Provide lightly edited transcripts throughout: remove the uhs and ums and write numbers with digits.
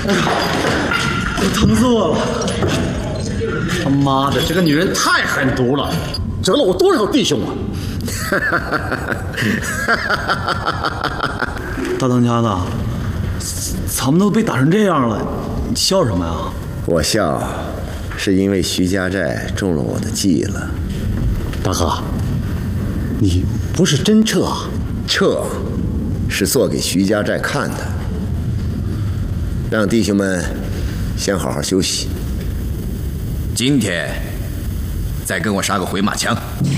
我疼死我了！他妈的，这个女人太狠毒了，折了我多少弟兄啊！大当家的，咱们都被打成这样了，你笑什么呀？ 我笑，是因为徐家寨中了我的计了。 大哥，你不是真撤啊？ 撤，是做给徐家寨看的，让弟兄们先好好休息。 今天再跟我杀个回马枪。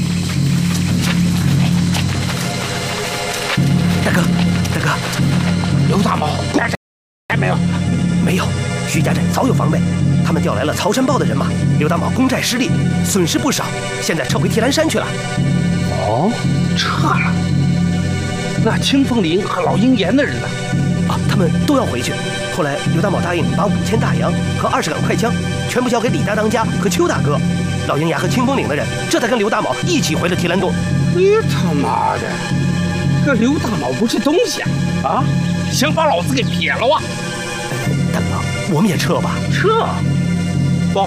大哥，刘大毛还没有？没有，徐家寨早有防备，他们调来了曹山豹的人马。刘大毛攻寨失利，损失不少，现在撤回提篮山去了。 哦，撤了。那清风岭和老鹰岩的人呢？ 啊，他们都要回去。后来刘大毛答应把5000大洋和20杆快枪全部交给李大当家和邱大哥。老鹰崖和清风岭的人这才跟刘大毛一起回了提篮洞。 你他妈的，这刘大毛不是东西啊！想把老子给撇了啊！ 大哥，我们也撤吧。 撤？不。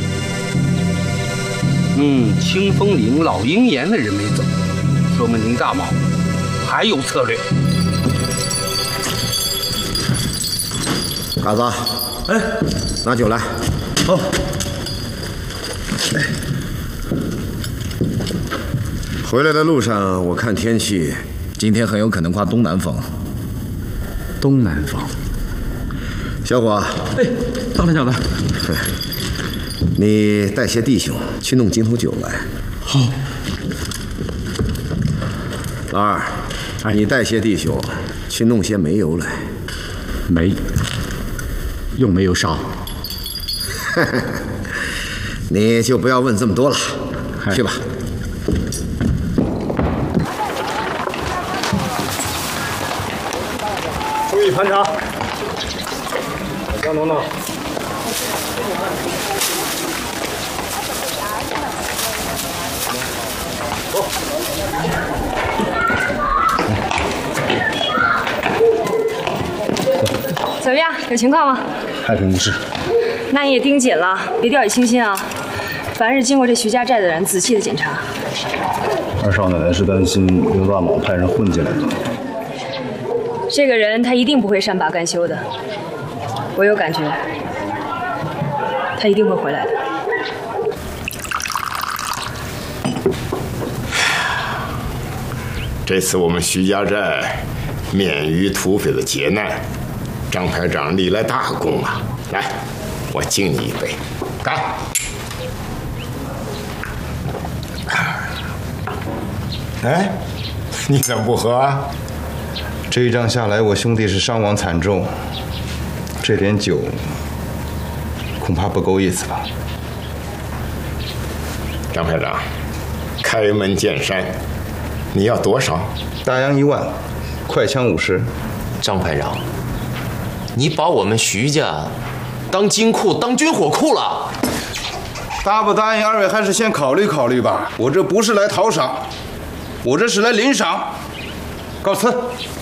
清风岭老鹰岩的人没走，说明林大毛还有策略。 嘎子， 哎， 拿酒来。 好。 回来的路上，我看天气， 今天很有可能刮东南风。 东南风。 小伙， 哎，大当家的， 你带些弟兄去弄金头酒来。 好。 老二，你带些弟兄去弄些煤油来。 煤？用煤油烧？ 你就不要问这么多了，去吧。 注意盘查。江东呢？走。 怎么样？有情况吗？ 太平无事。 那你也盯紧了，别掉以轻心啊！凡是经过这徐家寨的人，仔细的检查。 二少奶奶是担心刘大毛派人混进来的。 这个人他一定不会善罢甘休的，我有感觉，他一定会回来的。 这次我们徐家寨免于土匪的劫难，张排长立了大功啊！来，我敬你一杯，干！哎，你怎么不喝啊？ 这一仗下来，我兄弟是伤亡惨重，这点酒恐怕不够意思吧？ 张排长，开门见山，你要多少？ 大洋1万，快枪50。 张排长，你把我们徐家当金库、当军火库了？ 答不答应，二位还是先考虑考虑吧。我这不是来讨赏，我这是来领赏。告辞。